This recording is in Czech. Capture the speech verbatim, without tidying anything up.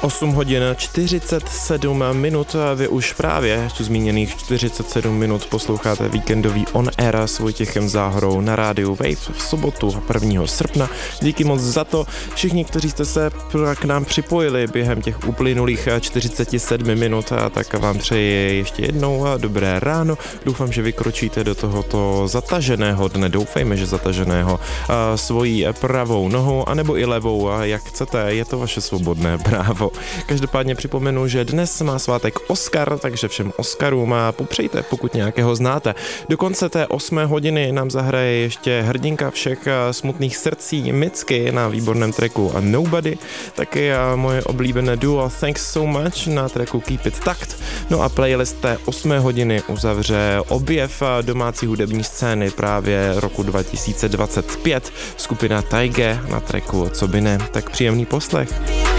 osm hodin čtyřicet sedm minut, vy už právě tu zmíněných čtyřicet sedm minut posloucháte víkendový On Air s Vojtěchem Záhorou na rádiu Wave v sobotu prvního srpna. Díky moc za to, všichni, kteří jste se k nám připojili během těch uplynulých čtyřicet sedm minut, tak vám přeji ještě jednou dobré ráno. Doufám, že vykročíte do tohoto zataženého dne, doufejme, že zataženého svojí pravou nohou, anebo i levou, jak chcete, je to vaše svobodné právo. Každopádně připomenu, že dnes má svátek Oscar, takže všem Oscarům popřejte, pokud nějakého znáte. Do konce té osmé hodiny nám zahraje ještě hrdinka všech smutných srdcí Mitski na výborném tracku a Nobody, taky moje oblíbené duo Thanks So Much na tracku Keep It Tact. No a playlist té osmé hodiny uzavře objev domácí hudební scény právě roku dva tisíce dvacet pět, skupina Taige na tracku Co by ne, tak příjemný poslech.